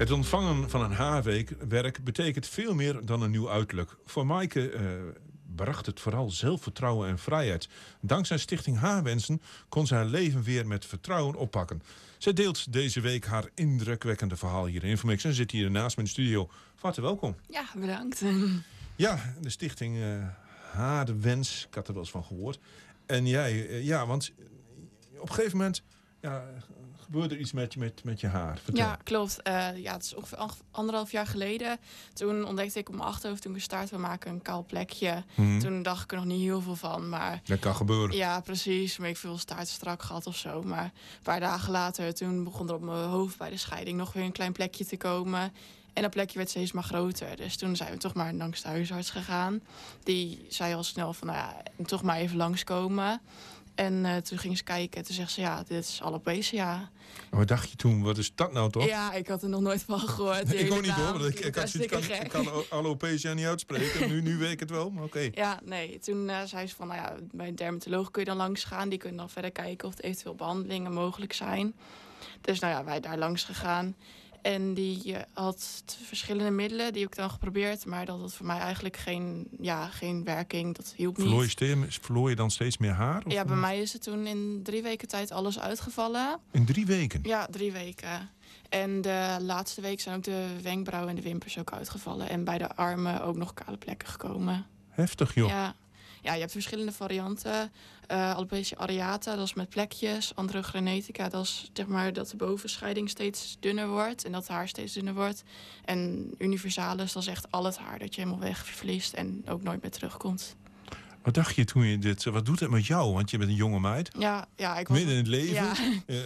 Het ontvangen van een haarwerk betekent veel meer dan een nieuw uiterlijk. Voor Maaike bracht het vooral zelfvertrouwen en vrijheid. Dankzij Stichting Haarwensen kon ze haar leven weer met vertrouwen oppakken. Zij deelt deze week haar indrukwekkende verhaal hier in Infomix. En zit hier naast me in de studio. Van harte welkom. Ja, bedankt. Ja, de Stichting Haarwens. Ik had er wel eens van gehoord. En jij, want op een gegeven moment gebeurde er iets met je haar. Vertel. Ja, klopt. Het is ongeveer 1,5 jaar geleden. Toen ontdekte ik op mijn achterhoofd, toen ik gestart wil maken, een kaal plekje. Toen dacht ik er nog niet heel veel van. Maar Dat kan gebeuren. Ja, precies. Maar ik veel staart strak gehad of zo. Maar een paar dagen later, toen begon er op mijn hoofd bij de scheiding nog weer een klein plekje te komen. En dat plekje werd steeds maar groter. Dus toen zijn we toch maar langs de huisarts gegaan. Die zei al snel van, toch maar even langskomen. En toen ging ze kijken en toen zegt ze, dit is alopecia. Wat dacht je toen? Wat is dat nou toch? Ja, ik had er nog nooit van gehoord. Ik ook niet hoor, want ik kan alopecia niet uitspreken. Nu weet ik het wel, maar oké. Ja, nee. Toen zei ze van, bij een dermatoloog kun je dan langs gaan. Die kunnen dan verder kijken of er eventueel behandelingen mogelijk zijn. Dus wij daar langs gegaan. En die had verschillende middelen, die heb ik dan geprobeerd. Maar dat had voor mij eigenlijk geen werking. Dat hielp niet. Verloor je dan steeds meer haar? Of bij mij is het toen in 3 weken tijd alles uitgevallen. In 3 weken? Ja, 3 weken. En de laatste week zijn ook de wenkbrauwen en de wimpers ook uitgevallen. En bij de armen ook nog kale plekken gekomen. Heftig, joh. Ja, je hebt verschillende varianten. Alopecia areata, dat is met plekjes. Androgenetica, dat is dat de bovenscheiding steeds dunner wordt. En dat het haar steeds dunner wordt. En universalis, dat is echt al het haar dat je helemaal wegverliest en ook nooit meer terugkomt. Wat dacht je toen je dit... Wat doet het met jou? Want je bent een jonge meid. Ja, ik was... Midden in het leven.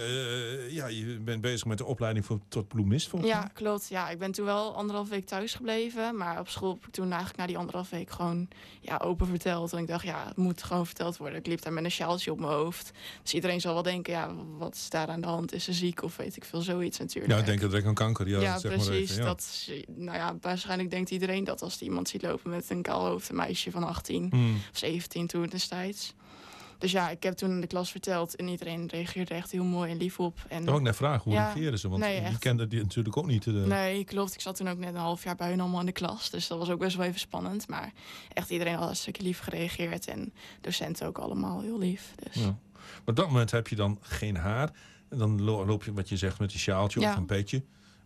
Ja. Je bent bezig met de opleiding tot bloemist volgens mij. Ja, klopt. Ja, ik ben toen wel 1,5 week thuis gebleven. Maar op school heb ik toen eigenlijk na die 1,5 week gewoon open verteld. En ik dacht, het moet gewoon verteld worden. Ik liep daar met een sjaaltje op mijn hoofd. Dus iedereen zal wel denken, wat is daar aan de hand? Is ze ziek of weet ik veel, zoiets natuurlijk. Ja, ik denk dat ik een kanker. Ja, zeg precies. Maar even, Dat, waarschijnlijk denkt iedereen dat als iemand ziet lopen met een kaal hoofd. Een meisje van 18 of 17 toen destijds. Dus ik heb toen in de klas verteld en iedereen reageerde echt heel mooi en lief op. En dan ook naar vragen, hoe reageerden ze? Want die kende die natuurlijk ook niet. Nee, klopt. Ik zat toen ook net 1,5 jaar bij hun allemaal in de klas. Dus dat was ook best wel even spannend. Maar echt iedereen had een stukje lief gereageerd. En docenten ook allemaal heel lief. Dus. Ja. Maar op dat moment heb je dan geen haar. En dan loop je, wat je zegt, met een sjaaltje of een petje.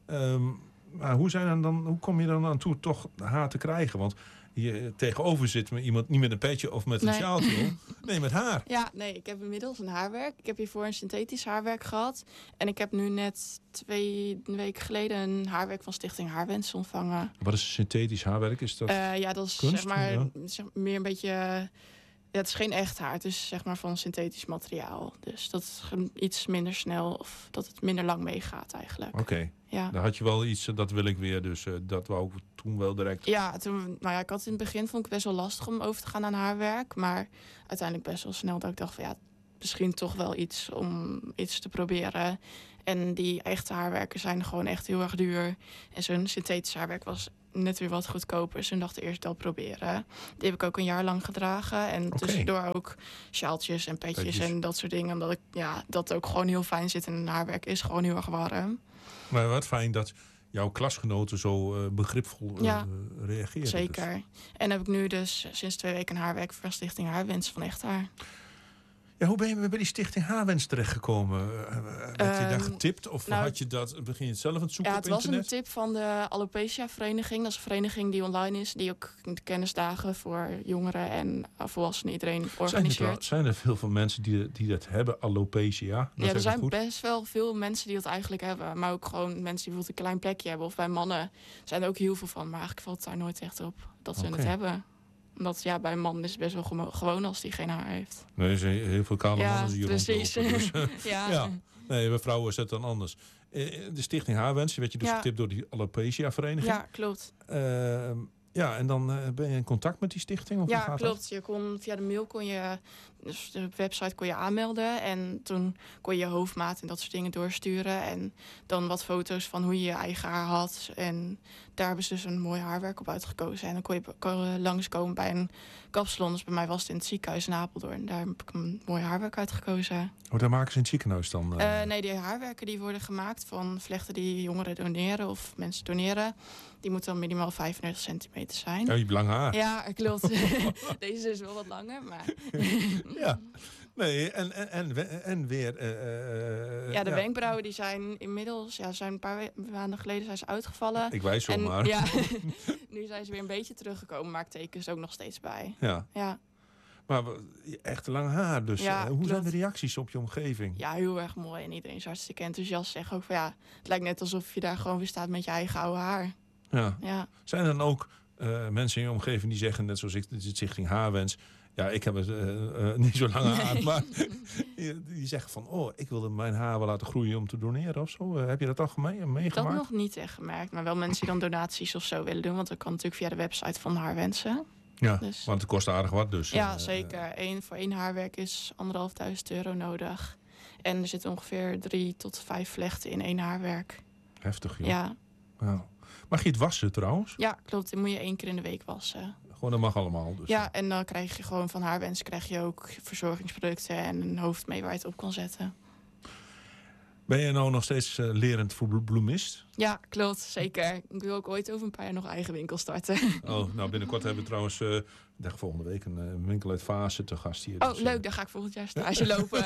Maar hoe kom je dan aan toe toch haar te krijgen? Want je tegenover zit met iemand niet met een petje of met een sjaaltje. Nee, met haar. Ja, nee, ik heb inmiddels een haarwerk. Ik heb hiervoor een synthetisch haarwerk gehad. En ik heb nu net 2 weken geleden een haarwerk van Stichting Haarwens ontvangen. Wat is synthetisch haarwerk? Is dat dat is kunst? Meer een beetje... het is geen echt haar. Het is van synthetisch materiaal. Dus dat is iets minder snel of dat het minder lang meegaat eigenlijk. Oké. Ja. Dan had je wel iets, dat wil ik weer. Dus dat wou ik toen wel direct. Ja, ik had in het begin vond ik best wel lastig om over te gaan aan haarwerk. Maar uiteindelijk best wel snel dat ik dacht van misschien toch wel iets om iets te proberen. En die echte haarwerken zijn gewoon echt heel erg duur. En zo'n synthetisch haarwerk was net weer wat goedkoper. Dus toen dacht ik eerst dat proberen. Die heb ik ook een jaar lang gedragen. En tussendoor ook sjaaltjes en petjes en dat soort dingen. Omdat ik dat ook gewoon heel fijn zit. En een haarwerk is gewoon heel erg warm. Maar wat fijn dat jouw klasgenoten zo begripvol reageren. Zeker. Dus. En heb ik nu dus sinds 2 weken een haarwerk van Stichting Haarwens van Echt Haar. Ja, hoe ben je bij die Stichting Haarwens terechtgekomen? Werd je daar getipt? Of begin je het zelf aan het zoeken op internet? Het was een tip van de Alopecia Vereniging. Dat is een vereniging die online is. Die ook kennisdagen voor jongeren en volwassenen iedereen organiseert. Zijn er veel mensen die dat hebben, alopecia? Er zijn best wel veel mensen die dat eigenlijk hebben. Maar ook gewoon mensen die bijvoorbeeld een klein plekje hebben. Of bij mannen zijn er ook heel veel van. Maar eigenlijk valt het daar nooit echt op dat ze het hebben. Omdat bij een man is het best wel gewoon als die geen haar heeft. Nee, er zijn heel veel kale mannen die hier rondlopen. Dus, ja. Nee, bij vrouwen is het dan anders. De Stichting Haarwens, werd je dus getipt door die Alopecia Vereniging. Ja, klopt. Ja, en dan ben je in contact met die stichting? Of hoe Ja, gaat klopt. Via de mail dus de website kon je aanmelden. En toen kon je je hoofdmaat en dat soort dingen doorsturen. En dan wat foto's van hoe je je eigen haar had. En daar hebben ze dus een mooi haarwerk op uitgekozen. En dan kon je langskomen bij een kapsalon. Dus bij mij was het in het ziekenhuis in Apeldoorn. Daar heb ik een mooi haarwerk uitgekozen. dat? Daar maken ze in het ziekenhuis dan? Nee, die haarwerken die worden gemaakt van vlechten die jongeren doneren of mensen doneren. Die moeten dan minimaal 35 centimeter zijn. Ja, je hebt lang haar. Ja, klopt. Deze is wel wat langer, maar... Ja. Nee, en weer... de wenkbrauwen die zijn inmiddels... Ja, zijn een paar maanden geleden zijn ze uitgevallen. Ik wijs zo En, maar. Ja, nu zijn ze weer een beetje teruggekomen, maar ik teken ze ook nog steeds bij. Ja. Ja. Maar echt lang haar. Dus Ja, hoe zijn klopt. de reacties op je omgeving? Ja, heel erg mooi. En iedereen is hartstikke enthousiast. Zeg ook van ja, het lijkt net alsof je daar gewoon weer staat met je eigen oude haar. Ja. Ja. Zijn er dan ook mensen in je omgeving die zeggen, net zoals ik, de Stichting Haarwens... Ja, ik heb het niet zo lang haar, maar die zeggen van... oh, ik wilde mijn haar wel laten groeien om te doneren of zo. Heb je dat al meegemaakt? Dat nog niet echt gemerkt. Maar wel mensen die dan donaties of zo willen doen. Want dat kan natuurlijk via de website van Haarwensen. Ja, Dus... want het kost aardig wat dus. Ja, zeker. Voor één haarwerk is €1.500 nodig. En er zitten ongeveer 3 tot 5 vlechten in één haarwerk. Heftig, joh. Ja. Ja. Mag je het wassen trouwens? Ja, klopt. Die moet je 1 keer in de week wassen. Gewoon, dat mag allemaal. Dus. Ja, en dan krijg je gewoon van Haarwens krijg je ook verzorgingsproducten en een hoofd mee waar je het op kan zetten. Ben je nou nog steeds lerend voor bloemist? Ja, klopt. Zeker. Ik wil ook ooit over een paar jaar nog eigen winkel starten. Oh, nou binnenkort hebben we trouwens, ik dacht volgende week, een winkel uit Vaassen te gast hier. Oh, Dus, leuk. Dan ga ik volgend jaar stage lopen.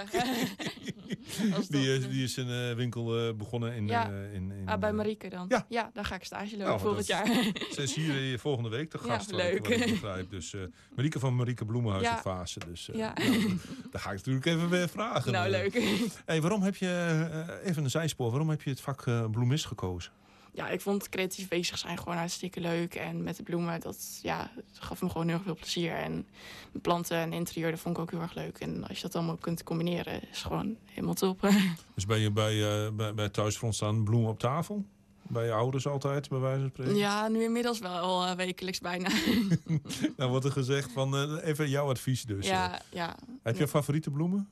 die is een winkel begonnen in... Ja. in Bij Marieke dan? Ja. Ja, dan ga ik stage lopen Nou, volgend jaar. Ze is hier volgende week te gast. Ja, wat leuk. ik begrijp. Dus Marieke van Marieke Bloemenhuis Ja. uit Vaassen. Dus Ja. daar ga ik natuurlijk even weer vragen. Nou, leuk. Hey, waarom heb je, even een zijspoor, waarom heb je het vak bloemist gekozen? Ja, ik vond creatief bezig zijn gewoon hartstikke leuk. En met de bloemen, dat gaf me gewoon heel veel plezier. En planten en interieur, dat vond ik ook heel erg leuk. En als je dat allemaal kunt combineren, is gewoon helemaal top. Dus ben je bij Thuisfront staan bloemen op tafel? Bij je ouders altijd, bij wijze van spreken? Ja, nu inmiddels wel wekelijks bijna. Nou wordt er gezegd van, even jouw advies dus. Ja. Heb je favoriete bloemen?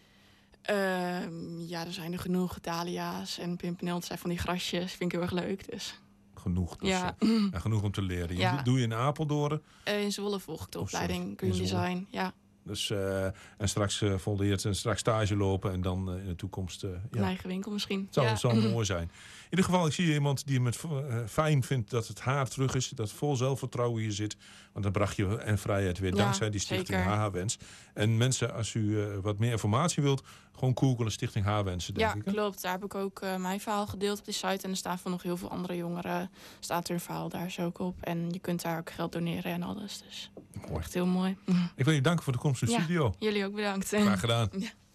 Er zijn er genoeg. Dahlia's en pimpernel, dat zijn van die grasjes. Vind ik heel erg leuk. Dus. Genoeg. Dus, Ja. En genoeg om te leren. Ja. Doe je in Apeldoorn? In Zwolle volg ik de opleiding Green In Zwolle. Design. Ja, Dus, en straks volleert en straks stage lopen en dan in de toekomst... een eigen winkel misschien. Het zou mooi zijn. In ieder geval, ik zie iemand die het fijn vindt dat het haar terug is. Dat vol zelfvertrouwen hier zit. Want dan bracht je en vrijheid weer. Ja, Dankzij die Stichting zeker. Haarwens. En mensen, als u wat meer informatie wilt. Gewoon googelen Stichting Haarwensen, denk ik. Hè? Klopt. Daar heb ik ook mijn verhaal gedeeld op die site. En er staan van nog heel veel andere jongeren. Staat er een verhaal daar zo ook op. En je kunt daar ook geld doneren en alles. Dus Mooi. echt heel mooi. Ik wil je danken voor de komst in de studio. Jullie ook bedankt. Graag gedaan. Ja.